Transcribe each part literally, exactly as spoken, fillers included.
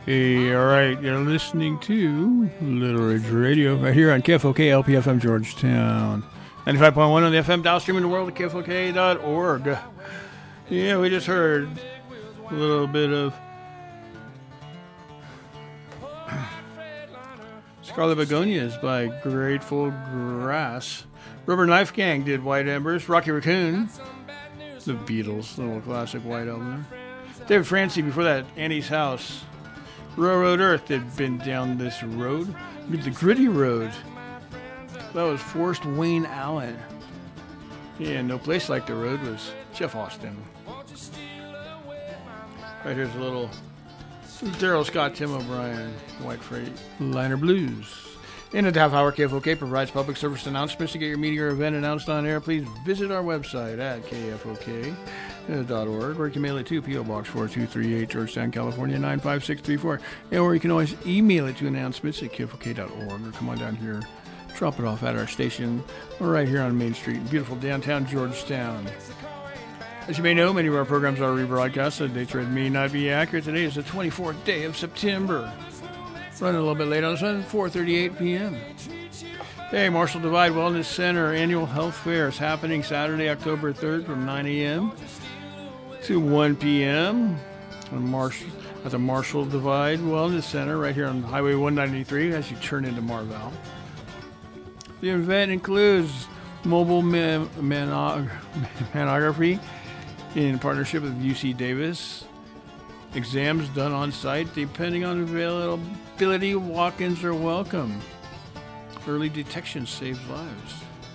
Hey, all right, you're listening to Little Ridge Radio right here on K F O K L P F M Georgetown. ninety-five point one on the F M dial, streaming the world at K F O K dot org. Yeah, we just heard a little bit of Scarlet Begonias by Grateful Grass. Rubber Knife Gang did White Embers. Rocky Raccoon, the Beatles, little classic White Album there. David Francie, before that, Annie's House. Railroad Earth had been down this road. The Gritty Road. That was Forrest Wayne Allen. Yeah, No Place Like the Road was Jeff Austin. Right here's a little Daryl Scott, Tim O'Brien, White Freight Liner Blues. In a half hour, K F O K provides public service announcements. To get your meeting or event announced on air, please visit our website at K F O K dot org, or you can mail it to P O Box four two three eight, Georgetown, California nine five six three four. Or you can always email it to announcements at K F O K dot org, or come on down here, drop it off at our station, or right here on Main Street in beautiful downtown Georgetown. As you may know, many of our programs are rebroadcast, so the dates may not be accurate. Today is the twenty-fourth day of September. Running a little bit late on this one, four thirty-eight p.m. Hey, Marshall Divide Wellness Center Annual Health Fair is happening Saturday, October third from nine a.m. to one p.m. on Marshall, at the Marshall Divide Wellness Center right here on Highway one ninety-three as you turn into Marval. The event includes mobile man, manog, manography in partnership with U C Davis. Exams done on site depending on availability. Walk-ins are welcome. Early detection saves lives.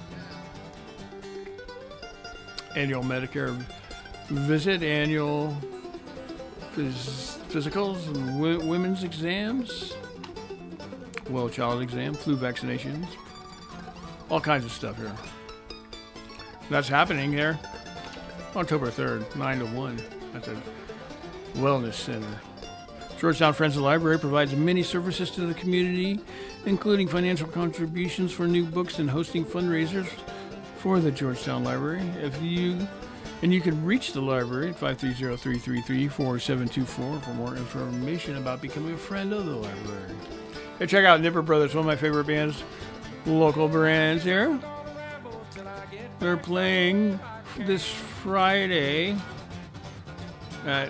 Annual Medicare visit, annual phys- physicals, and w- women's exams, well child exam, flu vaccinations, all kinds of stuff here. That's happening here October third, nine to one at the Wellness Center. Georgetown Friends of the Library provides many services to the community, including financial contributions for new books and hosting fundraisers for the Georgetown Library. If you and you can reach the library at five three zero, three three three, four seven two four for more information about becoming a friend of the library. Hey, check out Nipper Brothers, one of my favorite bands, local brands here. They're playing this Friday at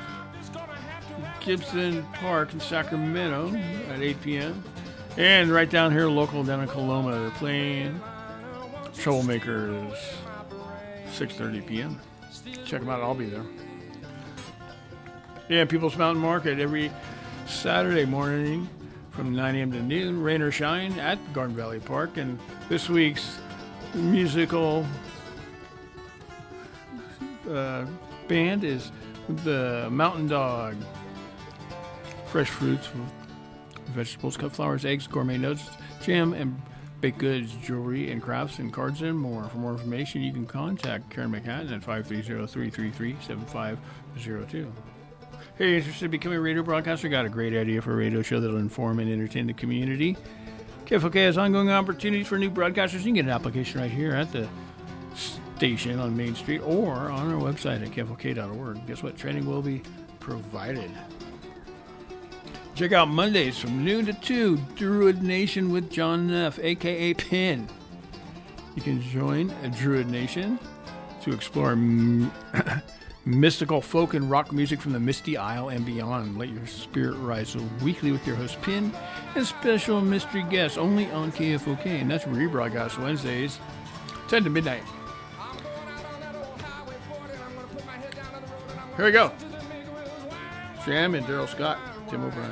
Gibson Park in Sacramento at eight p.m. And right down here, local down in Coloma, they're playing Troublemakers, six thirty p.m. Check them out, I'll be there. Yeah, People's Mountain Market every Saturday morning from nine a.m. to noon, rain or shine, at Garden Valley Park. And this week's musical uh, band is the Mountain Dog. Fresh fruits, vegetables, cut flowers, eggs, gourmet nuts, jam, and baked goods, jewelry, and crafts, and cards, and more. For more information, you can contact Karen McHatton at five three zero, three three three, seven five zero two. Hey, interested in becoming a radio broadcaster? Got a great idea for a radio show that will inform and entertain the community? K F O K has ongoing opportunities for new broadcasters. You can get an application right here at the station on Main Street or on our website at K F O K dot org. Guess what? Training will be provided. Check out Mondays from noon to two, Druid Nation with John Neff, a k a. Pin. You can join a Druid Nation to explore m- mystical folk and rock music from the Misty Isle and beyond. Let your spirit rise. So weekly with your host, Pin, and special mystery guests only on K F O K. And that's rebroadcast Wednesdays, ten to midnight. Here we go. Jam and Daryl Scott, Tim O'Brien.